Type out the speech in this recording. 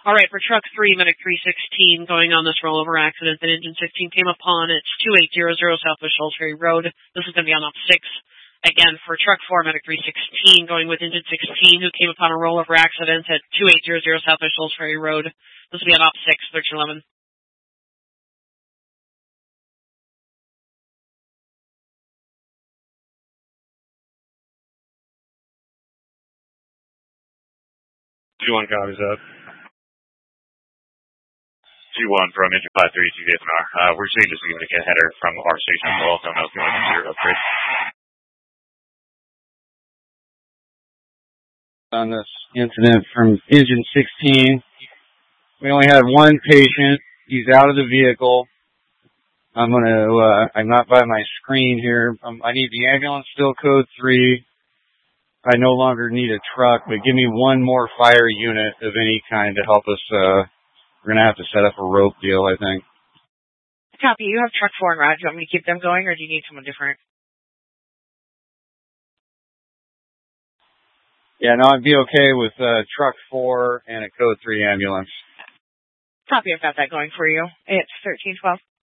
All right, for truck 3, medic 316, going on this rollover accident that engine 16 came upon. It's 2800 Southwest Shoals Ferry Road. This is going to be on op 6. Again, for truck 4, medic 316, going with engine 16, who came upon a rollover accident at 2800 Southwest Shoals Ferry Road. This will be on op 6, 1311. Two-1 copies up. 2-1 from engine 53 to VFNR. We're seeing just a header from our station as well, so I'm asking like your upgrade. On this incident from engine 16, we only had one patient. He's out of the vehicle. I'm not by my screen here. I need the ambulance, still code 3. I no longer need a truck, but give me one more fire unit of any kind to help us. We're going to have to set up a rope deal, I think. Copy. You have truck 4 and Rod. Do you want me to keep them going, or do you need someone different? Yeah, no, I'd be okay with truck 4 and a code 3 ambulance. Copy. I've got that going for you. It's 1312.